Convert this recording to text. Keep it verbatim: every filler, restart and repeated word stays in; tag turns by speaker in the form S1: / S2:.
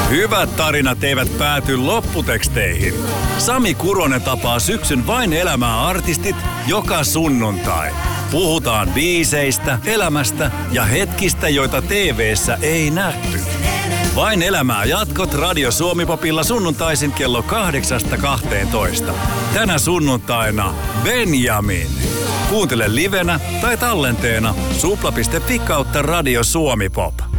S1: Hyvät tarinat eivät pääty lopputeksteihin. Sami Kuronen tapaa syksyn Vain elämää -artistit joka sunnuntai. Puhutaan biiseistä, elämästä ja hetkistä, joita T V:ssä ei nähty. Vain elämää -jatkot Radio Suomi-popilla sunnuntaisin kello kahdeksasta kahteentoista. Tänä sunnuntaina Benjamin. Kuuntele livenä tai tallenteena supla piste fi kautta Radio Suomi Pop.